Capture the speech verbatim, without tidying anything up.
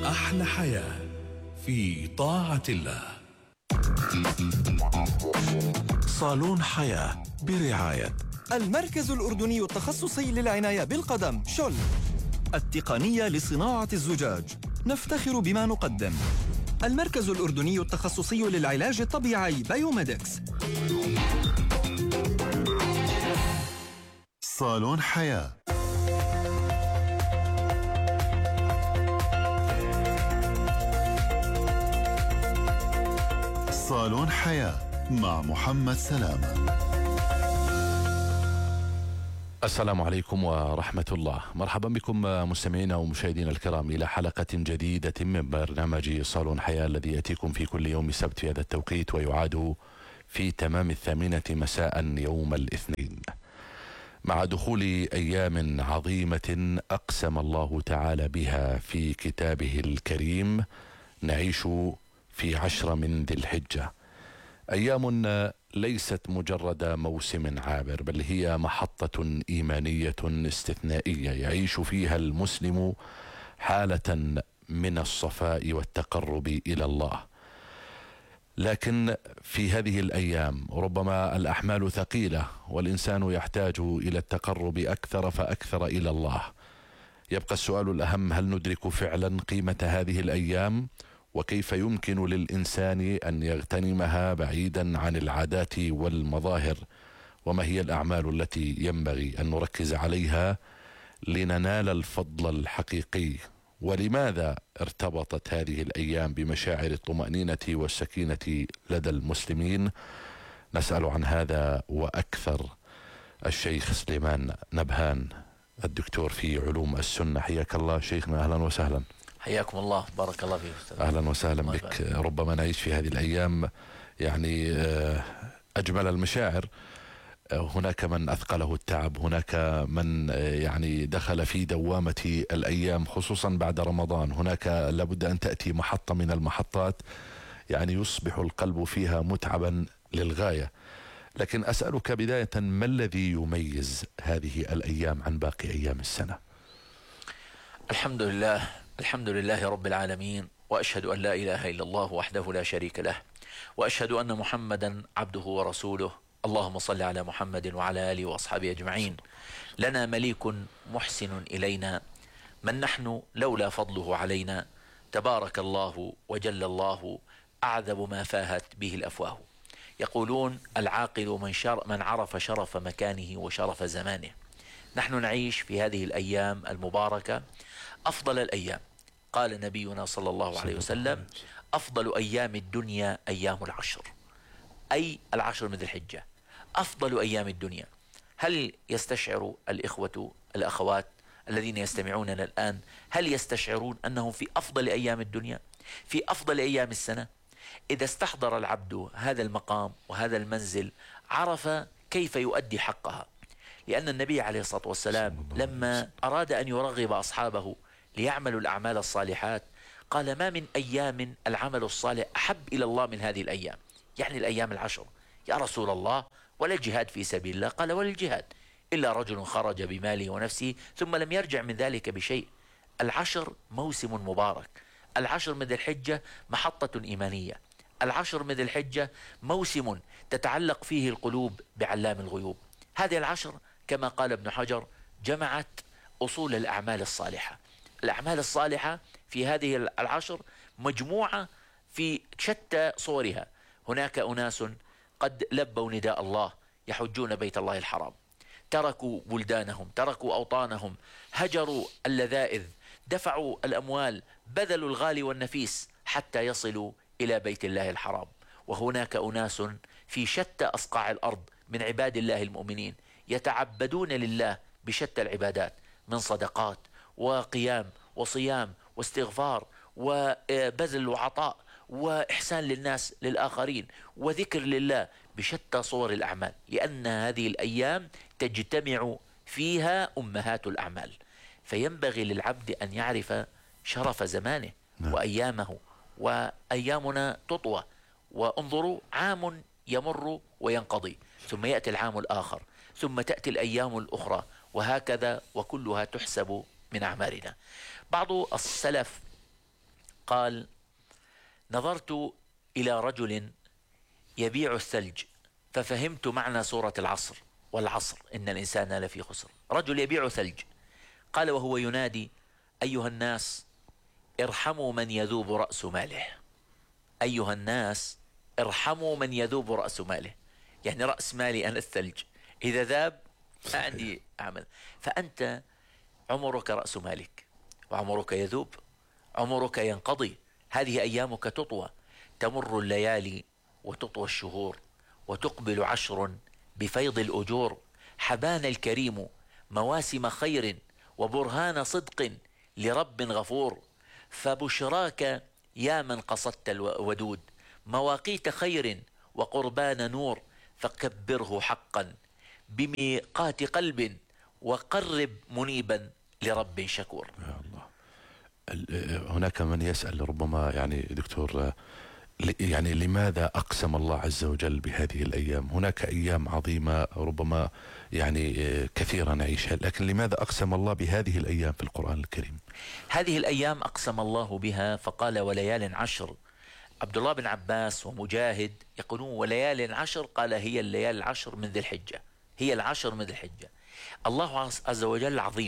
أحلى حياة في طاعة الله. صالون حياة برعاية المركز الأردني التخصصي للعناية بالقدم شول، التقنية لصناعة الزجاج، نفتخر بما نقدم. المركز الأردني التخصصي للعلاج الطبيعي بايوميدكس. صالون حياة. صالون حياة مع محمد سلامة. السلام عليكم ورحمة الله. مرحبا بكم مستمعينا ومشاهدينا الكرام إلى حلقة جديدة من برنامج صالون حياة الذي يأتيكم في كل يوم سبت في هذا التوقيت ويعاد في تمام الثامنة مساء يوم الاثنين، مع دخول أيام عظيمة أقسم الله تعالى بها في كتابه الكريم. نعيش في عشر من ذي الحجة، أيام ليست مجرد موسم عابر، بل هي محطة إيمانية استثنائية يعيش فيها المسلم حالة من الصفاء والتقرب إلى الله. لكن في هذه الأيام ربما الأحمال ثقيلة والإنسان يحتاج إلى التقرب أكثر فأكثر إلى الله. يبقى السؤال الأهم: هل ندرك فعلا قيمة هذه الأيام؟ وكيف يمكن للإنسان أن يغتنمها بعيدا عن العادات والمظاهر؟ وما هي الأعمال التي ينبغي أن نركز عليها لننال الفضل الحقيقي؟ ولماذا ارتبطت هذه الأيام بمشاعر الطمأنينة والسكينة لدى المسلمين؟ نسأل عن هذا وأكثر الشيخ سليمان نبهان، الدكتور في علوم السنة. حياك الله شيخنا، أهلا وسهلا. حياكم الله، بارك الله فيك أستاذ. أهلا وسهلا بك. ربما نعيش في هذه الأيام يعني أجمل المشاعر. هناك من أثقله التعب، هناك من يعني دخل في دوامة الأيام خصوصا بعد رمضان. هناك لابد أن تأتي محطة من المحطات يعني يصبح القلب فيها متعبا للغاية. لكن أسألك بداية: ما الذي يميز هذه الأيام عن باقي أيام السنة؟ الحمد لله، الحمد لله رب العالمين، وأشهد أن لا إله إلا الله وحده لا شريك له، وأشهد أن محمدا عبده ورسوله. اللهم صل على محمد وعلى آله وأصحابه أجمعين. لنا مليك محسن إلينا، من نحن لولا فضله علينا؟ تبارك الله وجل الله، أعذب ما فاهت به الأفواه. يقولون: العاقل من, شر من عرف شرف مكانه وشرف زمانه. نحن نعيش في هذه الأيام المباركة أفضل الأيام. قال نبينا صلى الله عليه وسلم: أفضل أيام الدنيا أيام العشر، أي العشر من ذي الحجة أفضل أيام الدنيا. هل يستشعر الإخوة الأخوات الذين يستمعوننا الآن، هل يستشعرون أنهم في أفضل أيام الدنيا، في أفضل أيام السنة؟ إذا استحضر العبد هذا المقام وهذا المنزل عرف كيف يؤدي حقها. لأن النبي عليه الصلاة والسلام لما أراد أن يرغب أصحابه ليعملوا الأعمال الصالحات قال: ما من أيام العمل الصالح أحب إلى الله من هذه الأيام، يعني الأيام العشر. يا رسول الله، ولا الجهاد في سبيل الله؟ قال: ولا الجهاد، إلا رجل خرج بماله ونفسه ثم لم يرجع من ذلك بشيء. العشر موسم مبارك، العشر من ذي الحجة محطة إيمانية، العشر من ذي الحجة موسم تتعلق فيه القلوب بعلام الغيوب. هذه العشر كما قال ابن حجر جمعت أصول الأعمال الصالحة. الأعمال الصالحة في هذه العشر مجموعة في شتى صورها. هناك أناس قد لبوا نداء الله يحجون بيت الله الحرام، تركوا بلدانهم، تركوا أوطانهم، هجروا اللذائذ، دفعوا الأموال، بذلوا الغالي والنفيس حتى يصلوا إلى بيت الله الحرام. وهناك أناس في شتى أصقاع الأرض من عباد الله المؤمنين يتعبدون لله بشتى العبادات، من صدقات وقيام وصيام واستغفار وبذل وعطاء وإحسان للناس للآخرين وذكر لله بشتى صور الأعمال، لأن هذه الأيام تجتمع فيها أمهات الأعمال. فينبغي للعبد أن يعرف شرف زمانه وأيامه، وأيامنا تطوى. وانظروا، عام يمر وينقضي، ثم يأتي العام الآخر، ثم تأتي الأيام الأخرى، وهكذا، وكلها تحسب من أعمارنا. بعض السلف قال: نظرت إلى رجل يبيع الثلج ففهمت معنى سورة العصر، والعصر إن الإنسان لفي خسر. رجل يبيع ثلج، قال وهو ينادي: أيها الناس ارحموا من يذوب رأس ماله. أيها الناس ارحموا من يذوب رأس ماله، يعني رأس مالي أنا الثلج، إذا ذاب ما عندي أعمل. فأنت عمرك رأس مالك، وعمرك يذوب، عمرك ينقضي، هذه أيامك تطوى، تمر الليالي وتطوى الشهور، وتقبل عشر بفيض الأجور. حبانا الكريم مواسم خير وبرهان صدق لرب غفور. فبشراك يا من قصدت الودود، مواقيت خير وقربان نور. فكبره حقا بميقات قلب، وقرب منيبا لرب شكور. يا الله. هناك من يسأل ربما يعني دكتور، يعني لماذا أقسم الله عز وجل بهذه الأيام؟ هناك أيام عظيمة ربما يعني كثيرة نعيشها، لكن لماذا أقسم الله بهذه الأيام في القرآن الكريم؟ هذه الأيام أقسم الله بها فقال: وليال عشر. عبد الله بن عباس ومجاهد يقولون وليال عشر، قال هي الليال العشر من ذي الحجة، هي العشر من ذي الحجة. الله عز وجل عظيم،